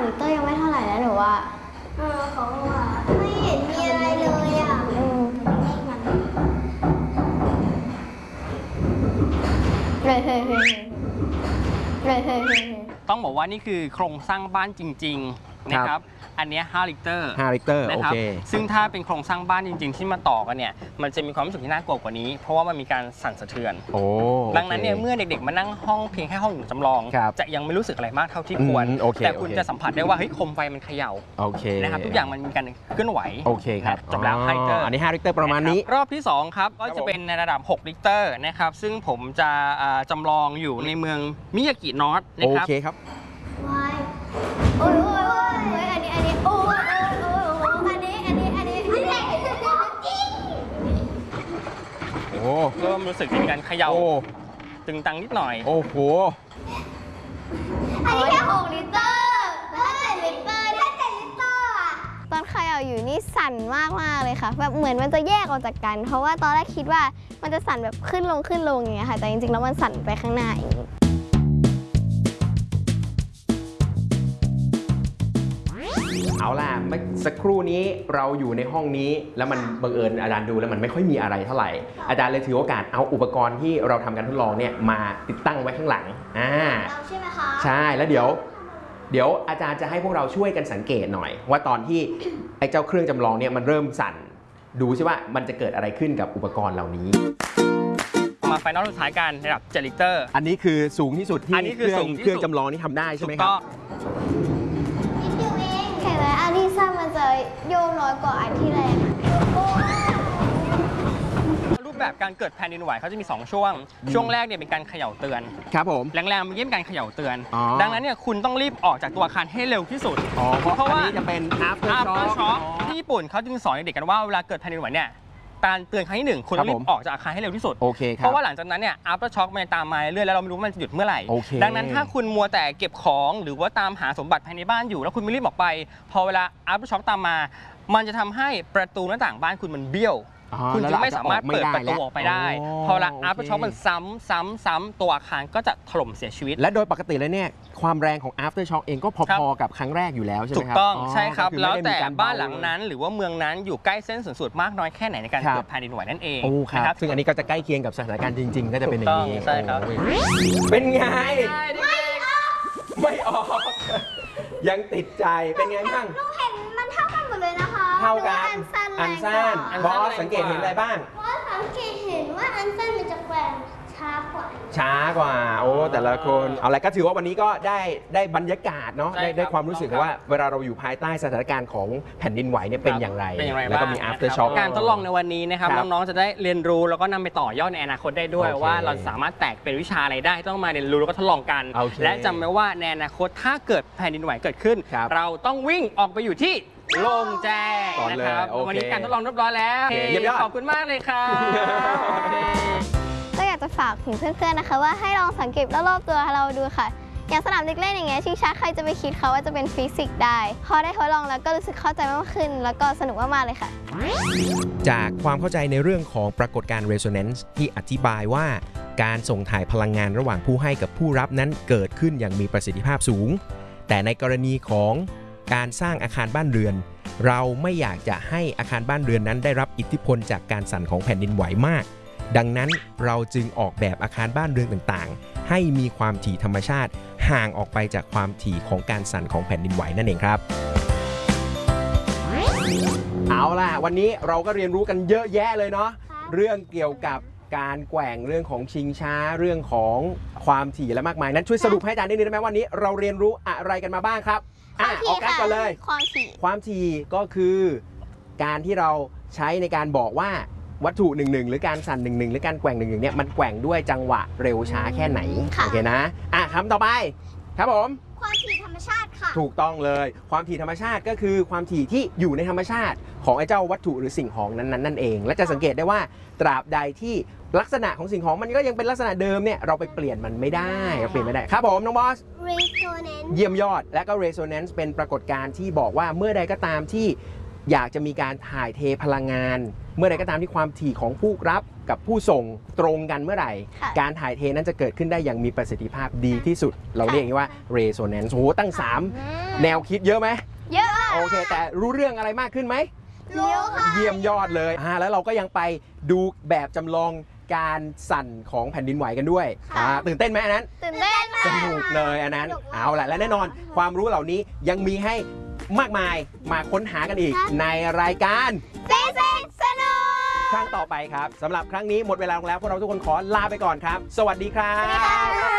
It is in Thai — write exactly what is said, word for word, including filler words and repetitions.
ลิตเตอร์ยังไม่เท่าไหร่แล้วหนูว่าเออเขาว่าไม่เห็นมีอะไรเลยอ่ะอืมเฮ้ยเฮ้ยเฮ้ยเฮ้ยเฮ้ยเฮ้ยต้องบอกว่านี่คือโครงสร้างบ้านจริงๆนะครับอันนี้ห้าลิตรห้าลิตรนะครับซึ่งถ้าเป็นโครงสร้างบ้านจริงๆที่มาต่อกันเนี่ยมันจะมีความรู้สึกที่น่ากลัวกว่านี้เพราะว่ามันมีการสั่นสะเทือนดังนั้นเนี่ยเมื่อเด็กๆมานั่งห้องเพียงแค่ห้องจำลองจะยังไม่รู้สึกอะไรมากเท่าที่ควรแต่คุณจะสัมผัสได้ว่าเฮ้ยโคมไฟมันเขย่านะครับทุกอย่างมันมีการเคลื่อนไหวโอเคครับจบแล้วห้าลิตรอันนี้ห้าลิตรประมาณนี้รอบที่สองครับก็จะเป็นในระดับหกลิตรนะครับซึ่งผมจะจำลองอยู่ในเมืองมิยากินอตนะครับโอเคครับโอ้ยโอ้ยโอ้ยอันนี้อันนี้โอ้ยโอ้ยโอ้ยอันนี้อันนี้อันนี้อันนี้จริงโอ้เริ่มรู้สึกมีการเขย่าตึงตังนิดหน่อยโอ้โหอันนี้แค่หกลิตรถ้าเจ็ดลิตรถ้าเจ็ดลิตรตอนเขย่าอยู่นี่สั่นมากมากเลยค่ะแบบเหมือนมันจะแยกออกจากกันเพราะว่าตอนแรกคิดว่ามันจะสั่นแบบขึ้นลงขึ้นลงอย่างเงี้ยค่ะแต่จริงๆแล้วมันสั่นไปข้างหน้าอย่างนี้เอาล่ะเมื่อสักครู่นี้เราอยู่ในห้องนี้แล้วมันบังเอิญอาจารย์ดูแล้วมันไม่ค่อยมีอะไรเท่าไหร่อาจารย์เลยถือโอกาสเอาอุปกรณ์ที่เราทำการทดลองเนี่ยมาติดตั้งไว้ข้างหลังอ่าใช่ไหมคะใช่แล้วเดี๋ยวเดี๋ยวอาจารย์จะให้พวกเราช่วยกันสังเกตหน่อยว่าตอนที่ไอ้เจ้าเครื่องจำลองเนี่ยมันเริ่มสั่นดูใช่ว่ามันจะเกิดอะไรขึ้นกับอุปกรณ์เหล่านี้มาไฟนอลสุดท้ายกันระดับเจ็ดลิตรอันนี้คือสูงที่สุดที่เครื่องเครื่องจำลองนี่ทำได้ใช่ไหมครับเห็นไหมอันที่ซ้ำมันจะโยนน้อยกว่าอันที่แรงรูปแบบการเกิดแผ่นดินไหวเขาจะมีสองช่วงช่วงแรกเนี่ยเป็นการเขย่าเตือนครับผมแรงๆมันเยี่ยมการเขย่าเตือนดังนั้นเนี่ยคุณต้องรีบออกจากตัวอาคารให้เร็วที่สุดเพราะว่าจะเป็น after shock ที่ญี่ปุ่นเขาจึงสอนเด็กกันว่าเวลาเกิดแผ่นดินไหวเนี่ยการเตือนครั้งที่หนึ่งคุณต้องรีบออกจากอาคารให้เร็วที่สุดเพราะว่าหลังจากนั้นเนี่ย after shock มันตามมาเรื่อยแล้วเราไม่รู้มันจะหยุดเมื่อไหร่ดังนั้นถ้าคุณมัวแต่เก็บของหรือว่าตามหาสมบัติภายในบ้านอยู่แล้วคุณไม่รีบออกไปพอเวลา after shock ตามมามันจะทำให้ประตูหน้าต่างบ้านคุณมันเบี้ยวคุณจะไม่สามารถเปิดประตูออกไปได้พอเวลา after shock มันซ้ำซ้ำซ้ำตัวอาคารก็จะถล่มเสียชีวิตและโดยปกติแล้วเนี่ยความแรงของ after shock เองก็พอๆกับครั้งแรกอยู่แล้วใช่ไหมครับถูกต้องใช่ครับแล้วแต่บ้านหลังนั้นหรือว่าเมืองนั้นอยู่ใกล้เส้นศูนย์สูตรมากน้อยแค่ไหนในการเกิดแผ่นดินไหวนั่นเองนะครับซึ่งอันนี้ก็จะใกล้เคียงกับสถานการณ์จริงๆก็จะเป็นอย่างนี้ใช่ครับเป็นไงไม่ออกไม่ออกยังติดใจเป็นไงบ้างลูกเห็นมันเท่ากันหมดเลยนะคะเท่ากันอันสั้นบอสสังเกตเห็นอะไรบ้างบอสสังเกตเห็นว่าอันสั้นมันจะแกว่งช้ากว่าช้ากว่าโอ้แต่ละคนเอาอะไรก็ถือว่าวันนี้ก็ได้ได้บรรยากาศเนาะได้ได้ความรู้สึกว่าเวลาเราอยู่ภายใต้สถานการณ์ของแผ่นดินไหวเนี่ยเป็นอย่างไรแล้วก็มี after shock การทดลองในวันนี้นะครับน้องๆจะได้เรียนรู้แล้วก็นำไปต่อยอดในอนาคตได้ด้วยว่าเราสามารถแตกเป็นวิชาอะไรได้ต้องมาเรียนรู้แล้วก็ทดลองกันและจำไว้ว่าในอนาคตถ้าเกิดแผ่นดินไหวเกิดขึ้นเราต้องวิ่งออกไปอยู่ที่โล่งแจ้งนะครับวันนี้การทดลองเรียบร้อยแล้วขอบคุณมากเลยครับก็อยากจะฝากถึงเพื่อนๆนะคะว่าให้ลองสังเกตรอบๆตัวเราดูค่ะอย่างสนามเด็กเล่นอย่างเงี้ยชิงช้าใครจะไปคิดเขาว่าจะเป็นฟิสิกส์ได้พอได้ทดลองแล้วก็รู้สึกเข้าใจมากขึ้นแล้วก็สนุกมากๆเลยค่ะจากความเข้าใจในเรื่องของปรากฏการณ์ resonance ที่อธิบายว่าการส่งถ่ายพลังงานระหว่างผู้ให้กับผู้รับนั้นเกิดขึ้นอย่างมีประสิทธิภาพสูงแต่ในกรณีของการสร้างอาคารบ้านเรือนเราไม่อยากจะให้อาคารบ้านเรือนนั้นได้รับอิทธิพลจากการสั่นของแผ่นดินไหวมากดังนั้นเราจึงออกแบบอาคารบ้านเรือนต่างๆให้มีความถี่ธรรมชาติห่างออกไปจากความถี่ของการสั่นของแผ่นดินไหวนั่นเองครับเอาล่ะวันนี้เราก็เรียนรู้กันเยอะแยะเลยเนาะเรื่องเกี่ยวกับการแกว่งเรื่องของชิงช้าเรื่องของความถี่และมากมายนั้นช่วยสรุปให้อาจารย์นิดนึงได้ไหมวันนี้เราเรียนรู้อะไรกันมาบ้างครับอ่ะออกกันเลยความถี่ความถี่ก็คือการที่เราใช้ในการบอกว่าวัตถุหนึ่งหนึ่งหรือการสั่นหนึ่งหนึ่งหรือการแกว่งหนึ่งหนึ่งเนี่ยมันแกว่งด้วยจังหวะเร็วช้าแค่ไหนโอเคนะอ่ะคำต่อไปครับผมความถี่ธรรมชาติค่ะถูกต้องเลยความถี่ธรรมชาติก็คือความถี่ที่อยู่ในธรรมชาติของไอ้เจ้าวัตถุหรือสิ่งของนั้นๆนั่นเองและจะสังเกตได้ว่าตราบใดที่ลักษณะของสิ่งของมันก็ยังเป็นลักษณะเดิมเนี่ยเราไปเปลี่ยนมันไม่ได้เราเปลี่ยนไม่ได้ครับผมน้องบอส resonance เยี่ยมยอดและก็ resonance เป็นปรากฏการณ์ที่บอกว่าเมื่อใดก็ตามที่อยากจะมีการถ่ายเทพลังงานเมื่อใดก็ตามที่ความถี่ของผู้รับกับผู้ส่งตรงกันเมื่อไหร่การถ่ายเทนั้นจะเกิดขึ้นได้อย่างมีประสิทธิภาพดีที่สุดเราเรียกว่า resonance โหตั้งสามแนวคิดเยอะไหมเยอะโอเคแต่รู้เรื่องอะไรมากขึ้นไหมรู้ค่ะเยี่ยมยอดเลยอ่าแล้วเราก็ยังไปดูแบบจำลองการสั่นของแผ่นดินไหวกันด้วยอ่าตื่นเต้นไหมอันนั้นตื่นเต้นสนุกเลยอันนั้นเอาละและแน่นอนความรู้เหล่านี้ยังมีให้มากมายมาค้นหากันอีกในรายการฟิสิกส์สนุกครั้งต่อไปครับสำหรับครั้งนี้หมดเวลาลงแล้วพวกเราทุกคนขอลาไปก่อนครับสวัสดีครับ